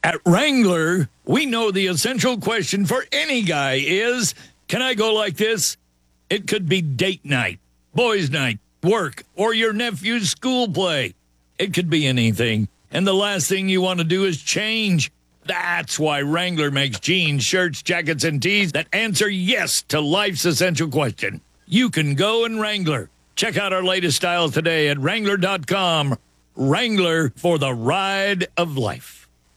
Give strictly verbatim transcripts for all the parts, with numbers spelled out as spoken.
At Wrangler, we know the essential question for any guy is, can I go like this? It could be date night, boys' night, work, or your nephew's school play. It could be anything. And the last thing you want to do is change. That's why Wrangler makes jeans, shirts, jackets, and tees that answer yes to life's essential question. You can go in Wrangler. Check out our latest styles today at Wrangler dot com. Wrangler for the ride of life.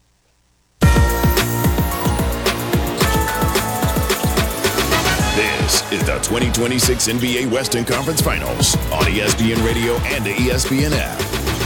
This is the twenty twenty-six N B A Western Conference Finals on E S P N Radio and the E S P N app.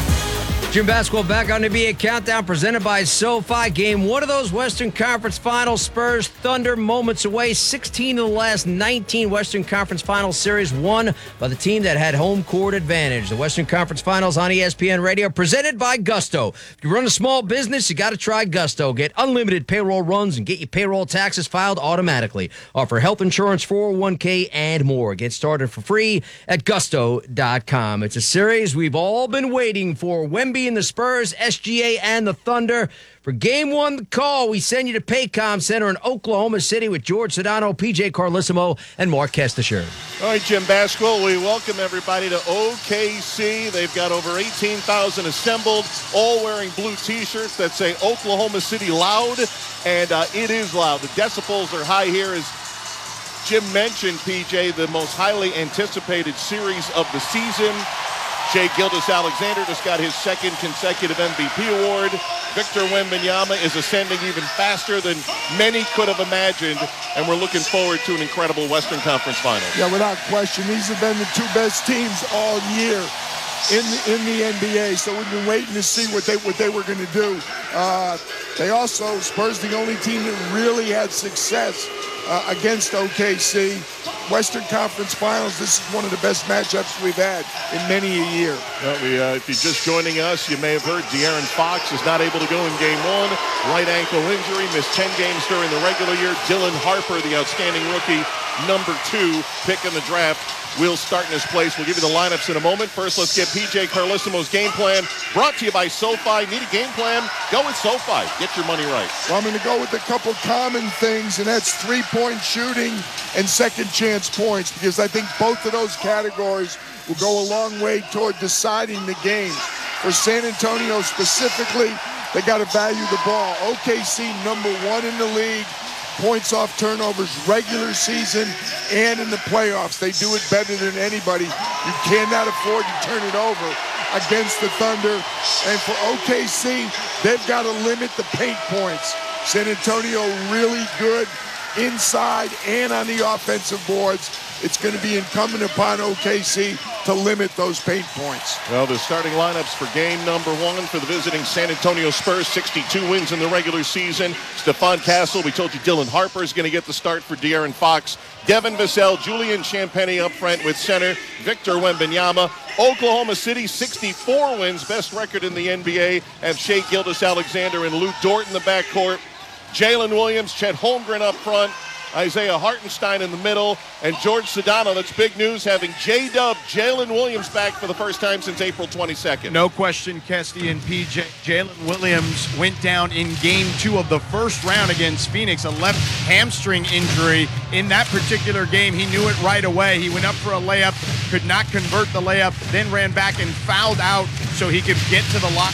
Jim Basketball back on N B A Countdown presented by SoFi. Game one of those Western Conference Finals. Spurs Thunder moments away. sixteen of the last nineteen Western Conference Finals series won by the team that had home court advantage. The Western Conference Finals on E S P N Radio presented by Gusto. If you run a small business, you got to try Gusto. Get unlimited payroll runs and get your payroll taxes filed automatically. Offer health insurance, four oh one k, and more. Get started for free at gusto dot com. It's a series we've all been waiting for. Wemby and the Spurs, S G A and the Thunder. For game one, the call, we send you to Paycom Center in Oklahoma City with George Sedano, P J Carlissimo, and Mark Kestashir. All right, Jim Basketball, we welcome everybody to O K C. They've got over eighteen thousand assembled, all wearing blue T-shirts that say Oklahoma City loud, and uh, it is loud. The decibels are high here, as Jim mentioned, P J, the most highly anticipated series of the season. Shai Gilgeous-Alexander just got his second consecutive M V P award. Victor Wembanyama is ascending even faster than many could have imagined, and we're looking forward to an incredible Western Conference Final. Yeah, without question, these have been the two best teams all year in the, in the N B A, so we've been waiting to see what they what they were going to do. Uh, they also, Spurs, the only team that really had success uh, against O K C. Western Conference Finals, this is one of the best matchups we've had in many a year. Well, we, uh, if you're just joining us, you may have heard De'Aaron Fox is not able to go in game one. Right ankle injury, missed ten games during the regular year. Dylan Harper, the outstanding rookie, number two pick in the draft, will start in his place. We'll give you the lineups in a moment. First, let's get P J Carlissimo's game plan, brought to you by SoFi. Need a game plan? Go with SoFi. Get your money right. Well, I'm going to go with a couple common things, and that's three-point shooting and second chance points, because I think both of those categories will go a long way toward deciding the games. For San Antonio specifically, they got to value the ball. O K C, number one in the league. Points off turnovers, regular season, and in the playoffs. They do it better than anybody. You cannot afford to turn it over against the Thunder. And for O K C, they've got to limit the paint points. San Antonio really good inside and on the offensive boards. It's going to be incumbent upon O K C to limit those paint points. Well, the starting lineups for game number one for the visiting San Antonio Spurs, sixty-two wins in the regular season. Stephon Castle, we told you Dylan Harper is going to get the start for De'Aaron Fox. Devin Vassell, Julian Champagnie up front with center Victor Wembanyama. Oklahoma City, sixty-four wins, best record in the N B A, have Shai Gilgeous-Alexander and Lou Dort in the backcourt. Jalen Williams, Chet Holmgren up front, Isaiah Hartenstein in the middle, and George Sedano. That's big news, having J-Dub, Jalen Williams back for the first time since April twenty-second. No question, Kesty and P J. Jalen Williams went down in game two of the first round against Phoenix, a left hamstring injury. In that particular game, he knew it right away. He went up for a layup, could not convert the layup, then ran back and fouled out so he could get to the lock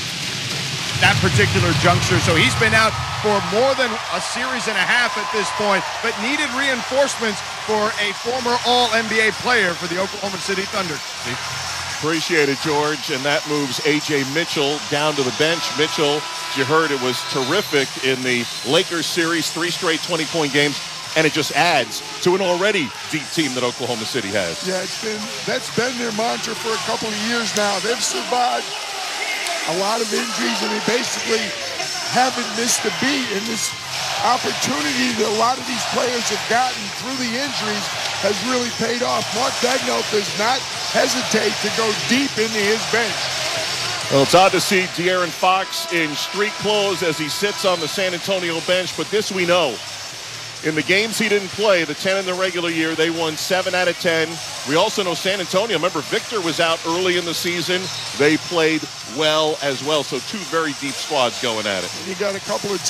that particular juncture. So he's been out for more than a series and a half at this point, but needed reinforcements for a former All-N B A player for the Oklahoma City Thunder. See? Appreciate it, George. And that moves A J Mitchell down to the bench. Mitchell, as you heard, it was terrific in the Lakers series, three straight twenty-point games, and it just adds to an already deep team that Oklahoma City has. Yeah, it's been that's been their mantra for a couple of years now. They've survived a lot of injuries, and they basically haven't missed a beat. And this opportunity that a lot of these players have gotten through the injuries has really paid off. Mark Daigneault does not hesitate to go deep into his bench. Well, it's odd to see De'Aaron Fox in street clothes as he sits on the San Antonio bench, but this we know. In the games he didn't play, the ten in the regular year, they won seven out of ten. We also know San Antonio, remember Victor was out early in the season. They played well as well. So two very deep squads going at it. You got a couple of